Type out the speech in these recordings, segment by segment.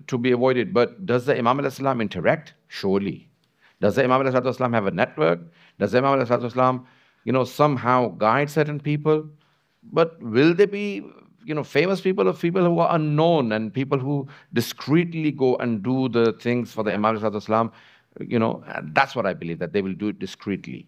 to be avoided. But does the Imam alayhi salam interact? Surely. Does the Imam alayhi salam have a network? Does the Imam alayhi salam, somehow guide certain people? But will they be, famous people or people who are unknown and people who discreetly go and do the things for the Imam alayhi salam? That's what I believe, that they will do it discreetly.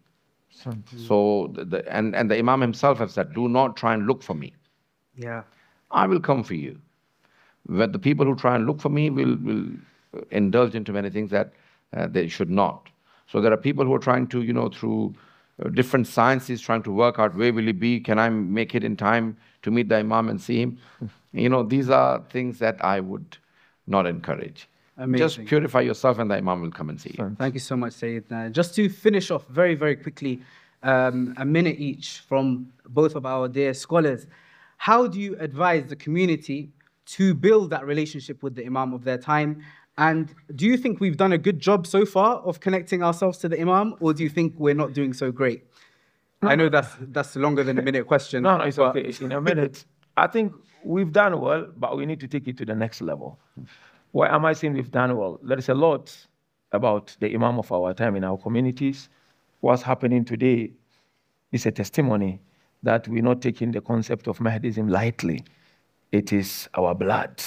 So, and the Imam himself has said, do not try and look for me. Yeah. I will come for you. But the people who try and look for me will indulge into many things that they should not. So there are people who are trying to, through different sciences, trying to work out where will he be, can I make it in time to meet the Imam and see him? These are things that I would not encourage. Amazing. Just purify yourself and the Imam will come and see you. Thank you so much, Sayyidina. Just to finish off very, very quickly, a minute each from both of our dear scholars. How do you advise the community to build that relationship with the Imam of their time? And do you think we've done a good job so far of connecting ourselves to the Imam, or do you think we're not doing so great? I know that's longer than a minute question. No, it's okay. It's in a minute. I think we've done well, but we need to take it to the next level. Why am I saying we've done well? There is a lot about the Imam of our time in our communities. What's happening today is a testimony that we're not taking the concept of Mahdism lightly. It is our blood.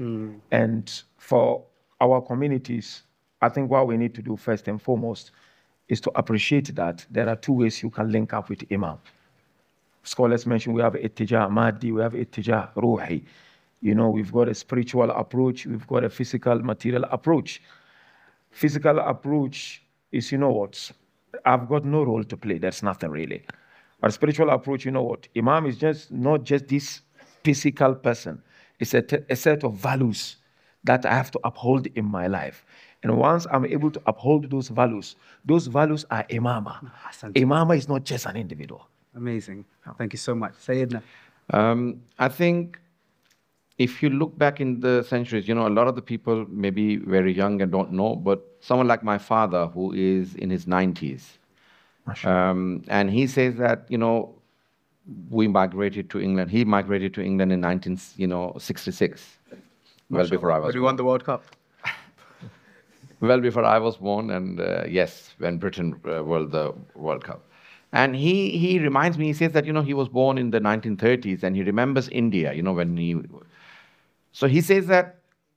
And for our communities, I think what we need to do first and foremost is to appreciate that there are two ways you can link up with Imam. Scholars mentioned we have Ittija Maddi, we have Ittija Ruhi. We've got a spiritual approach, we've got a physical, material approach. Physical approach is, I've got no role to play, there's nothing really. But spiritual approach, Imam is just not just this physical person. It's a set of values that I have to uphold in my life. And once I'm able to uphold those values are Imama. Imama is not just an individual. Amazing. Thank you so much. Sayyidina. I think if you look back in the centuries, a lot of the people may be very young and don't know, but someone like my father who is in his 90s, and he says that, we migrated to England. He migrated to England in 1966, well before I was born. We won the World Cup. Well before I was born, and yes, when Britain won the World Cup. And he reminds me, he says that, he was born in the 1930s, and he remembers India, when he... So he says that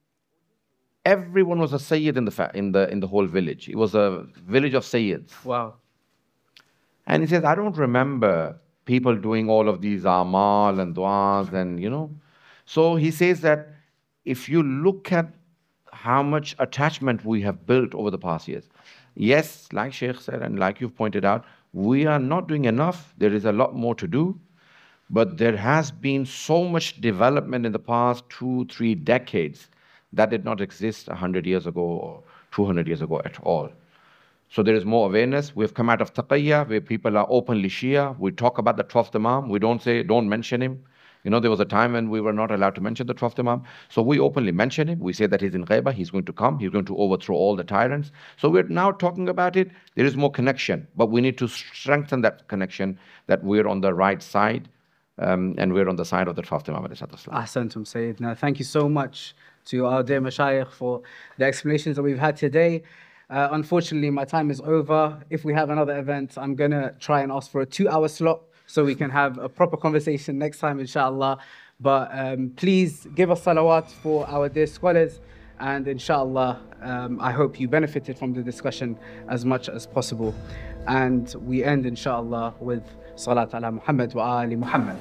everyone was a Sayyid in the whole village. It was a village of Sayyids. Wow. And he says, I don't remember people doing all of these amal and du'as and, So he says that if you look at how much attachment we have built over the past years, yes, like Sheikh said and like you've pointed out, we are not doing enough. There is a lot more to do. But there has been so much development in the past 2-3 decades that did not exist 100 years ago or 200 years ago at all. So there is more awareness. We've come out of taqiyya, where people are openly Shia. We talk about the 12th Imam. We don't say, don't mention him. There was a time when we were not allowed to mention the 12th Imam. So we openly mention him. We say that he's in Ghaibah, he's going to come, he's going to overthrow all the tyrants. So we're now talking about it. There is more connection, but we need to strengthen that connection, that we're on the right side, and we're on the side of the 12th Imam. Ahsantum Sayyidina. Thank you so much to our dear Mashayikh for the explanations that we've had today. Unfortunately, my time is over. If we have another event, I'm going to try and ask for a 2-hour slot so we can have a proper conversation next time, inshallah. But please give us salawat for our dear scholars. And inshallah, I hope you benefited from the discussion as much as possible. And we end, inshallah, with Salat ala Muhammad wa ali Muhammad.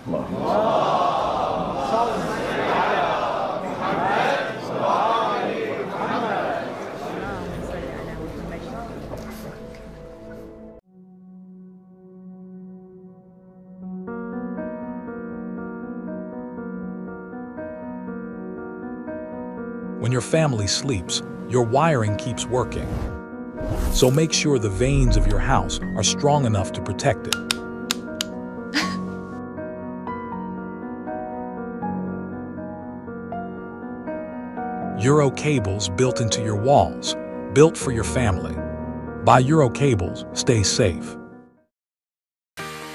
When your family sleeps, your wiring keeps working. So make sure the vanes of your house are strong enough to protect it. Euro cables built into your walls, built for your family. Buy Euro cables, stay safe.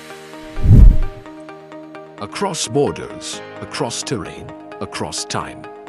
Across borders, across terrain, across time.